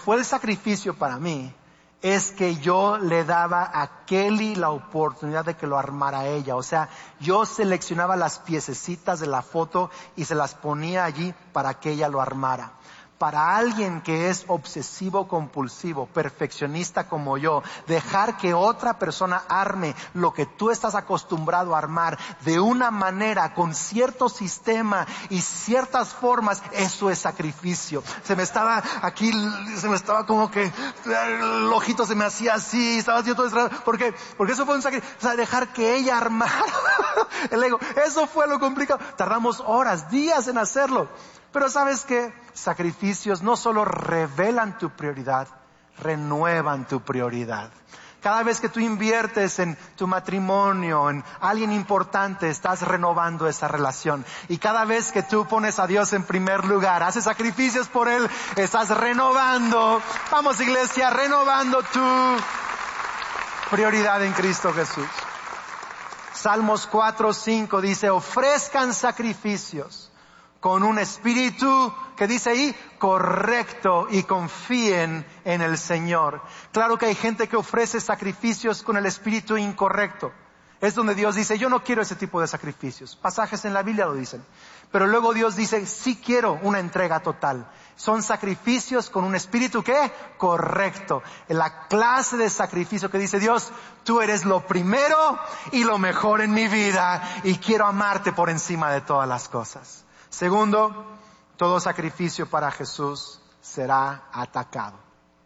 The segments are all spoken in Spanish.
fue el sacrificio para mí es que yo le daba a Kelly la oportunidad de que lo armara ella. O sea, yo seleccionaba las piececitas de la foto y se las ponía allí para que ella lo armara. Para alguien que es obsesivo compulsivo, perfeccionista como yo, dejar que otra persona arme lo que tú estás acostumbrado a armar de una manera, con cierto sistema y ciertas formas, eso es sacrificio. Se me estaba como que el ojito se me hacía así, estaba haciendo todo extraño. ¿Por qué? Porque eso fue un sacrificio. O sea, dejar que ella armara el ego. Eso fue lo complicado. Tardamos horas, días en hacerlo. Pero ¿sabes qué? Sacrificios no solo revelan tu prioridad, renuevan tu prioridad. Cada vez que tú inviertes en tu matrimonio, en alguien importante, estás renovando esa relación. Y cada vez que tú pones a Dios en primer lugar, haces sacrificios por Él, estás renovando, vamos iglesia, renovando tu prioridad en Cristo Jesús. Salmos 4:5 dice, ofrezcan sacrificios con un espíritu, que dice ahí, correcto, y confíen en el Señor. Claro que hay gente que ofrece sacrificios con el espíritu incorrecto. Es donde Dios dice, yo no quiero ese tipo de sacrificios. Pasajes en la Biblia lo dicen. Pero luego Dios dice, sí quiero una entrega total. Son sacrificios con un espíritu, ¿qué? Correcto. La clase de sacrificio que dice Dios, tú eres lo primero y lo mejor en mi vida, y quiero amarte por encima de todas las cosas. Segundo, todo sacrificio para Jesús será atacado.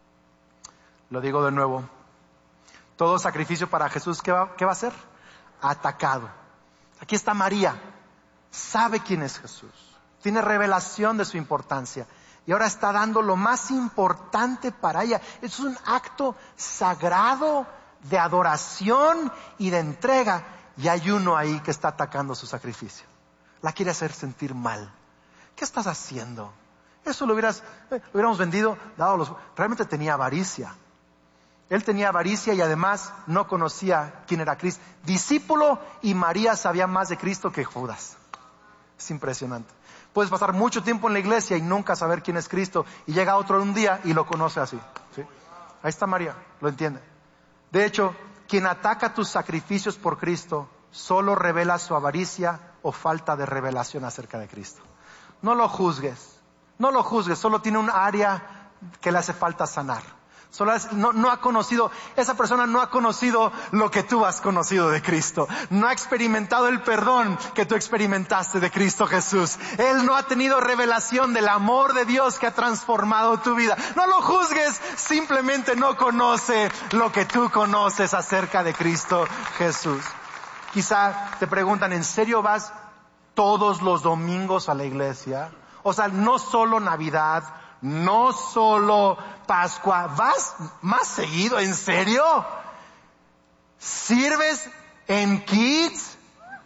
Lo digo de nuevo. Todo sacrificio para Jesús, ¿qué va a ser? Atacado. Aquí está María. Sabe quién es Jesús. Tiene revelación de su importancia. Y ahora está dando lo más importante para ella. Es un acto sagrado de adoración y de entrega. Y hay uno ahí que está atacando su sacrificio. La quiere hacer sentir mal. ¿Qué estás haciendo? Eso lo hubiéramos vendido, realmente tenía avaricia. Él tenía avaricia y además no conocía quién era Cristo. Discípulo, y María sabía más de Cristo que Judas. Es impresionante. Puedes pasar mucho tiempo en la iglesia y nunca saber quién es Cristo, y llega otro un día y lo conoce así. ¿Sí? Ahí está María, lo entiende. De hecho, quien ataca tus sacrificios por Cristo solo revela su avaricia o falta de revelación acerca de Cristo. No lo juzgues, solo tiene un área que le hace falta sanar. Esa persona no ha conocido lo que tú has conocido de Cristo. No ha experimentado el perdón que tú experimentaste de Cristo Jesús. Él no ha tenido revelación del amor de Dios que ha transformado tu vida. No lo juzgues, simplemente no conoce lo que tú conoces acerca de Cristo Jesús. Quizá te preguntan, ¿en serio vas todos los domingos a la iglesia? O sea, no solo Navidad, no solo Pascua, ¿vas más seguido? ¿En serio? ¿Sirves en kids?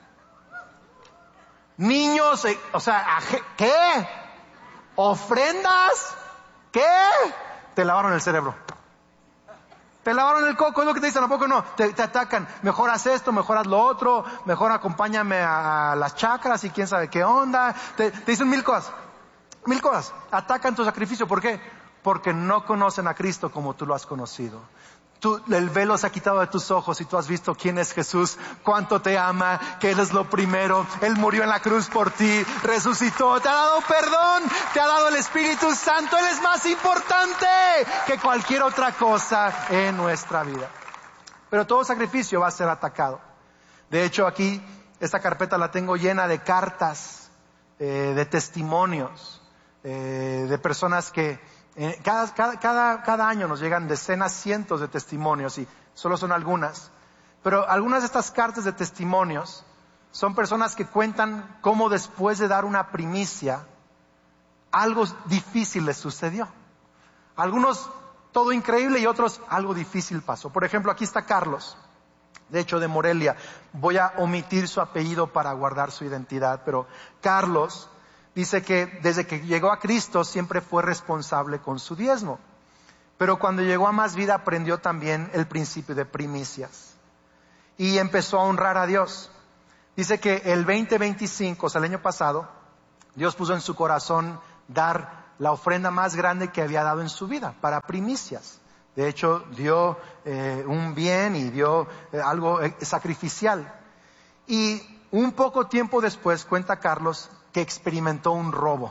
Niños, ¿qué? ¿Ofrendas? ¿Qué? Te lavaron el cerebro. Te lavaron el coco, es lo que te dicen, ¿a poco no? Te atacan, mejor haz esto, mejor haz lo otro, mejor acompáñame a las chacras y quién sabe qué onda. Te dicen mil cosas. Atacan tu sacrificio, ¿por qué? Porque no conocen a Cristo como tú lo has conocido. El velo se ha quitado de tus ojos y tú has visto quién es Jesús, cuánto te ama, que Él es lo primero. Él murió en la cruz por ti, resucitó, te ha dado perdón, te ha dado el Espíritu Santo. Él es más importante que cualquier otra cosa en nuestra vida. Pero todo sacrificio va a ser atacado. De hecho, aquí, esta carpeta la tengo llena de cartas, de testimonios, de personas que cada año nos llegan decenas, cientos de testimonios, y solo son algunas. Pero algunas de estas cartas de testimonios son personas que cuentan cómo después de dar una primicia, algo difícil les sucedió. Algunos todo increíble y otros algo difícil pasó. Por ejemplo, aquí está Carlos, de hecho de Morelia. Voy a omitir su apellido para guardar su identidad, pero Carlos dice que desde que llegó a Cristo siempre fue responsable con su diezmo. Pero cuando llegó a Más Vida aprendió también el principio de primicias. Y empezó a honrar a Dios. Dice que el 2025, o sea el año pasado, Dios puso en su corazón dar la ofrenda más grande que había dado en su vida, para primicias. De hecho, dio un bien y dio algo sacrificial. Y un poco tiempo después, cuenta Carlos, que experimentó un robo.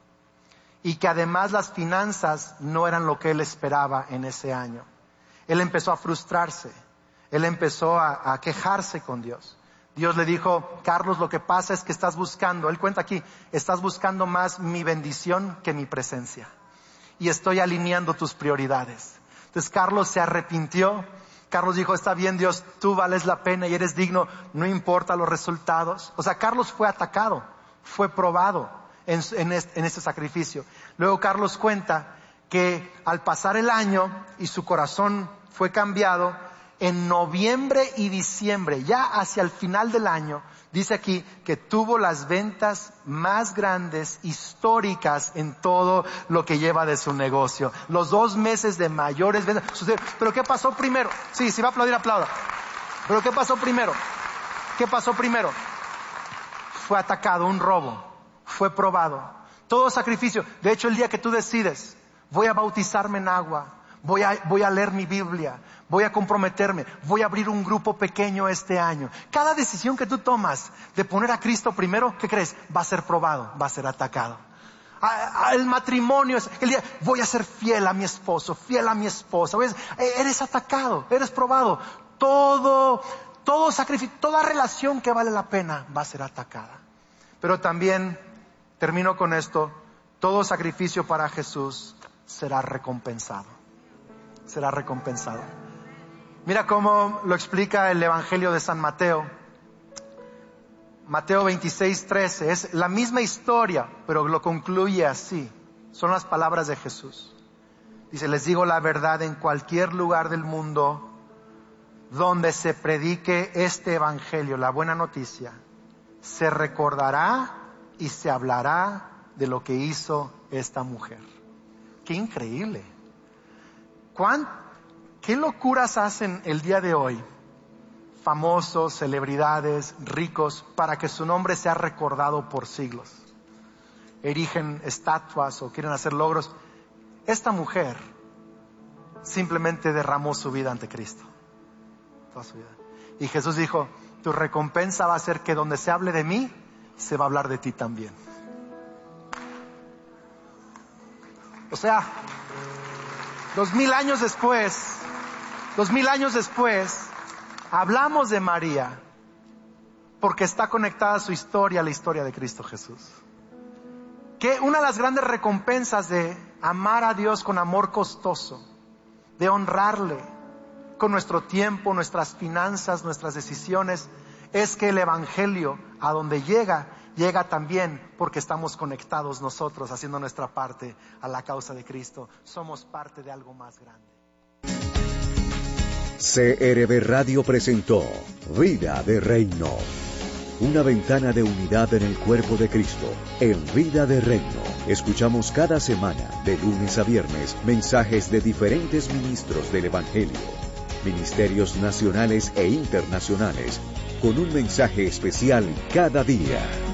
Y que además las finanzas no eran lo que él esperaba en ese año. Él empezó a frustrarse. Él empezó a quejarse con Dios. Dios le dijo, Carlos, lo que pasa es que estás buscando, él cuenta aquí, estás buscando más mi bendición que mi presencia. Y estoy alineando tus prioridades. Entonces Carlos se arrepintió. Carlos dijo, está bien Dios, tú vales la pena y eres digno, no importa los resultados. O sea, Carlos fue atacado, fue probado en este sacrificio. Luego Carlos cuenta que al pasar el año y su corazón fue cambiado, en noviembre y diciembre, ya hacia el final del año, dice aquí que tuvo las ventas más grandes, históricas en todo lo que lleva de su negocio. Los 2 meses de mayores ventas. ¿Pero qué pasó primero? Sí, si va a aplaudir, aplauda. ¿Pero qué pasó primero? ¿Qué pasó primero? Fue atacado, un robo. Fue probado. Todo sacrificio. De hecho, el día que tú decides, voy a bautizarme en agua, voy a leer mi Biblia, voy a comprometerme, voy a abrir un grupo pequeño este año. Cada decisión que tú tomas de poner a Cristo primero, ¿qué crees? Va a ser probado, va a ser atacado. El matrimonio es el día, voy a ser fiel a mi esposo, fiel a mi esposa. Eres atacado, eres probado. Todo sacrificio, toda relación que vale la pena va a ser atacada. Pero también, termino con esto, todo sacrificio para Jesús será recompensado. Será recompensado. Mira cómo lo explica el Evangelio de San Mateo. Mateo 26:13. Es la misma historia, pero lo concluye así. Son las palabras de Jesús. Dice, les digo la verdad, en cualquier lugar del mundo donde se predique este Evangelio, la buena noticia, se recordará y se hablará de lo que hizo esta mujer. ¡Qué increíble! ¿Qué locuras hacen el día de hoy? Famosos, celebridades, ricos, para que su nombre sea recordado por siglos. Erigen estatuas o quieren hacer logros. Esta mujer simplemente derramó su vida ante Cristo. Toda su vida. Y Jesús dijo, tu recompensa va a ser que donde se hable de mí, se va a hablar de ti también. O sea, 2000 años después, hablamos de María porque está conectada su historia a la historia de Cristo Jesús. Que una de las grandes recompensas de amar a Dios con amor costoso, de honrarle con nuestro tiempo, nuestras finanzas, nuestras decisiones, es que el Evangelio a donde llega también porque estamos conectados nosotros, haciendo nuestra parte a la causa de Cristo. Somos parte de algo más grande. CRB Radio presentó Vida de Reino. Una ventana de unidad en el cuerpo de Cristo. En Vida de Reino, escuchamos cada semana, de lunes a viernes, mensajes de diferentes ministros del Evangelio. Ministerios nacionales e internacionales, con un mensaje especial cada día.